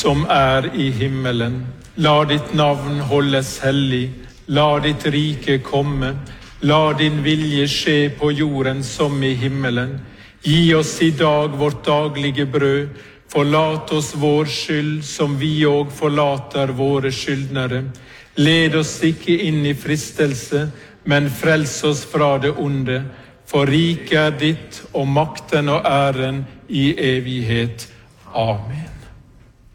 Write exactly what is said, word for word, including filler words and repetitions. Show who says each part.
Speaker 1: som er i himmelen. La ditt navn holdes hellig. La ditt rike komme. La din vilje skje på jorden som i himmelen. Gi oss i dag vårt daglige brød. Forlat oss vår skyld, som vi og forlater våre skyldnere. Led oss ikke inn i fristelse, men frels oss fra det onde. For riket er ditt, og makten og æren i evighet. Amen.